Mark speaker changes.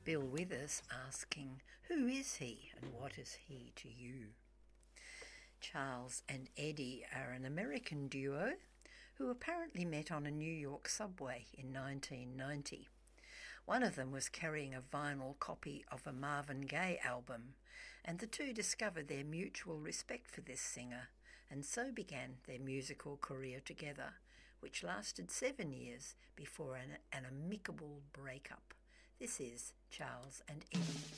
Speaker 1: Bill Withers asking, who is he and what is he to you? Charles and Eddie are an American duo who apparently met on a New York subway in 1990. One of them was carrying a vinyl copy of a Marvin Gaye album, and the two discovered their mutual respect for this singer, and so began their musical career together, which lasted 7 years before an amicable breakup. This is Charles and Eddie.